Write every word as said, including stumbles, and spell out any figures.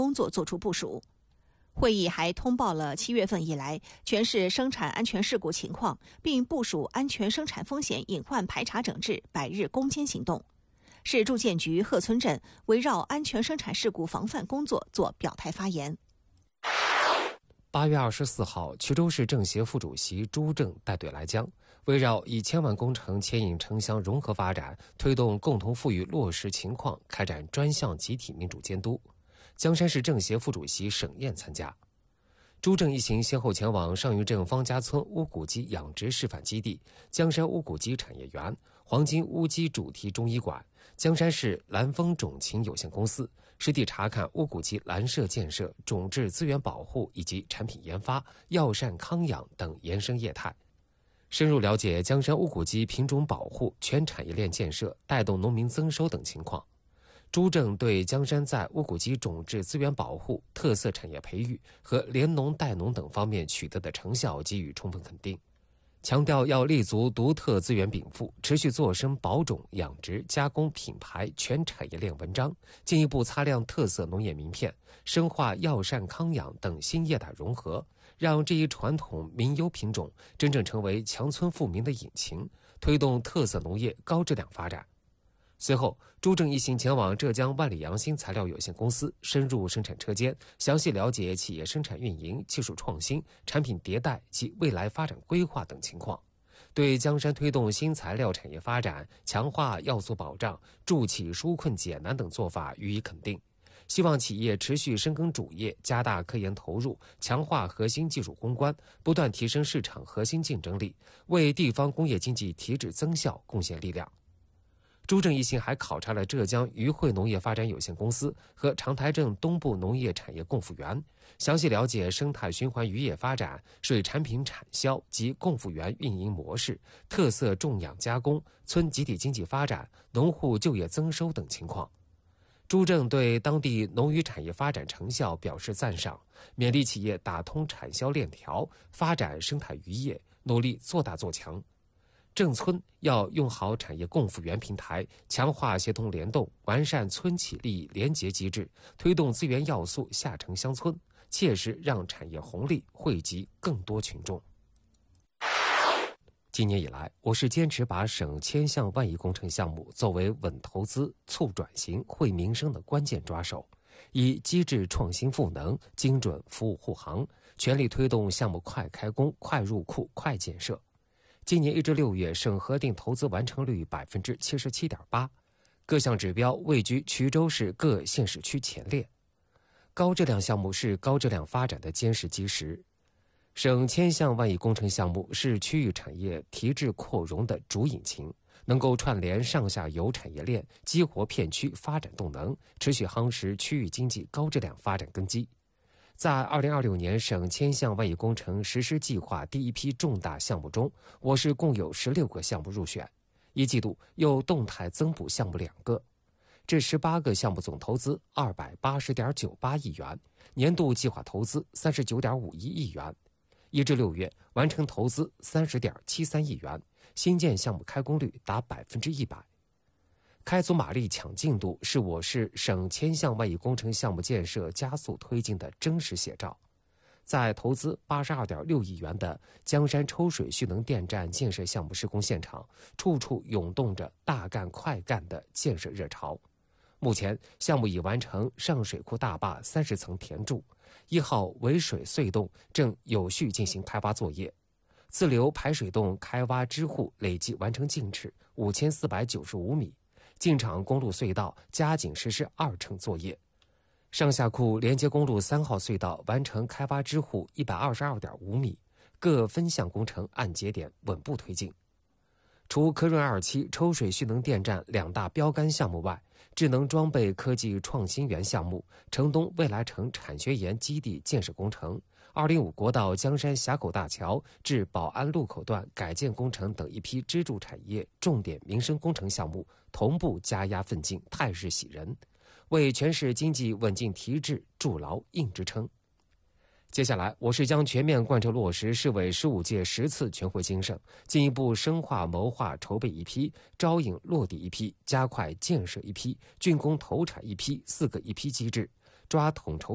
工作作出部署。会议还通报了七月份以来全市生产安全事故情况，并部署安全生产风险隐患排查整治百日攻坚行动。市住建局鹤村镇围绕安全生产事故防范工作作表态发言。 八月二十四号，衢州市政协副主席朱正带队来江，围绕以千万工程牵引城乡融合发展，推动共同富裕落实情况开展专项集体民主监督。江山市政协副主席沈燕参加。朱正一行先后前往上虞镇方家村乌骨鸡养殖示范基地、江山乌骨鸡产业园、黄金乌鸡主题中医馆、江山市蓝丰种禽有限公司，实地查看乌骨鸡栏舍建设、种质资源保护以及产品研发、药膳康养等延伸业态，深入了解江山乌骨鸡品种保护、全产业链建设、带动农民增收等情况。朱正对江山在乌骨鸡种质资源保护、特色产业培育和联农带农等方面取得的成效给予充分肯定，强调要立足独特资源禀赋，持续做深保种、养殖、加工、品牌全产业链文章，进一步擦亮特色农业名片，深化药膳康养等新业态融合，让这一传统民优品种真正成为强村富民的引擎，推动特色农业高质量发展。随后，朱正一行前往浙江万里洋新材料有限公司，深入生产车间，详细了解企业生产运营、技术创新、产品迭代及未来发展规划等情况，对江山推动新材料产业发展、强化要素保障、助企纾困解难等做法予以肯定。希望企业持续深耕主业，加大科研投入，强化核心技术攻关，不断提升市场核心竞争力，为地方工业经济提质增效贡献力量。朱正一行还考察了浙江渔汇农业发展有限公司和长台镇东部农业产业供复园，详细了解生态循环渔业发展、水产品产销及供复园运营模式、特色种养加工、村集体经济发展、农户就业增收等情况。朱正对当地农渔产业发展成效表示赞赏，勉励企业打通产销链条，发展生态渔业，努力做大做强。镇村要用好产业供复园平台，强化协同联动，完善村企利益联结机制，推动资源要素下沉乡村，切实让产业红利惠及更多群众。今年以来，我市坚持把省千项万亿工程项目作为稳投资、促转型、惠民生的关键抓手，以机制创新赋能、精准服务护航，全力推动项目快开工、快入库、快建设。今年一至六月，省核定投资完成率百分之七十七点八，各项指标位居衢州市各县市区前列。高质量项目是高质量发展的坚实基石。省千项万亿工程项目是区域产业提质扩容的主引擎，能够串联上下游产业链，激活片区发展动能，持续夯实区域经济高质量发展根基。在二零二六年省千项万亿工程实施计划第一批重大项目中，我市共有十六个项目入选，一季度又动态增补项目两个，这十八个项目总投资二百八十点九八亿元，年度计划投资三十九点五一亿元，一至六月完成投资三十点七三亿元，新建项目开工率达百分之一百。开足马力抢进度是我市省千项万亿工程项目建设加速推进的真实写照。在投资八十二点六亿元的江山抽水蓄能电站建设项目施工现场，处处涌动着大干快干的建设热潮。目前，项目已完成上水库大坝三十层填筑，一号围水隧洞正有序进行开挖作业。自流排水洞开挖支户累计完成净尺五千四百九十五米，进场公路隧道加紧实施二乘作业，上下库连接公路三号隧道完成开挖支户一百二十二点五米，各分项工程按节点稳步推进。除科润二期抽水蓄能电站两大标杆项目外，智能装备科技创新园项目、城东未来城产学研基地建设工程、二零五国道江山峡口大桥至宝安路口段改建工程等一批支柱产业重点民生工程项目同步加压奋进，态势喜人，为全市经济稳进提质筑牢硬支撑。接下来，我市将全面贯彻落实市委十五届十次全会精神，进一步深化谋划筹备一批、招引落地一批、加快建设一批、竣工投产一批四个一批机制，抓统筹